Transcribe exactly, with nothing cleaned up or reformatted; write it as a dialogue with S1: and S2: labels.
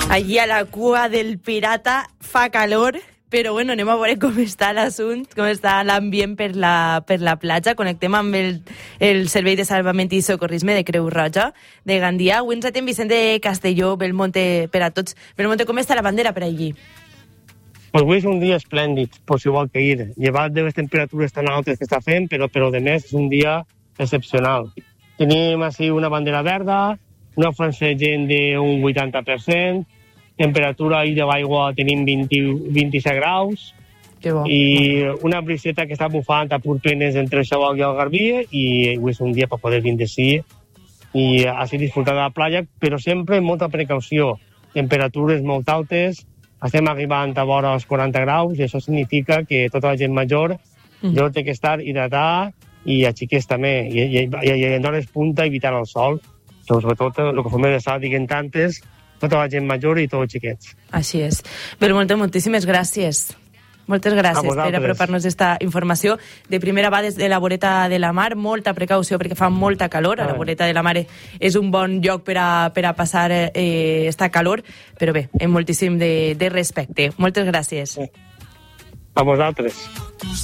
S1: Allí a la cua del pirata fa calor, però bueno, anem a veure com està l'assunt, com està l'ambient per la, per la platja. Connectem amb el, el Servei de Salvament i Socorrisme de Creu Roja de Gandia. Avui ens atén Vicent de Castelló, Belmonte per a tots. Belmonte, com està la bandera per allí?
S2: Pues avui és un dia esplèndid, pues igual que ahir. Llevat de les temperatures tan altes que està fent, però, però de més és un dia excepcional. Tenim així una bandera verda, una franja de gent d'un vuitanta per cent, temperatura ahir de l'aigua tenim vint, vint-i-set graus,
S1: que bo.
S2: I una briseta que està bufant a purpenes entre el Xaloc i el Garbí, i avui és un dia per poder vindre així i així disfrutar de la platja, però sempre amb molta precaució. Temperatures molt altes, estem arribant a vora els quaranta graus, i això significa que tota la gent major mm. jo té que estar hidratada i a xiquets també, i, i, i, i en hores punta evitar el sol, sobretot el que fem de sal, diguem tantes, tota la gent major i tots els xiquets.
S1: Així és. Belmonte, moltíssimes gràcies. Moltes gràcies per apropar-nos aquesta informació. De primera va des de la voreta de la mar, molta precaució perquè fa molta calor. A la voreta de la mar és un bon lloc per a, per a passar eh, esta calor, però bé, amb moltíssim de, de respecte. Moltes gràcies.
S2: A vosaltres.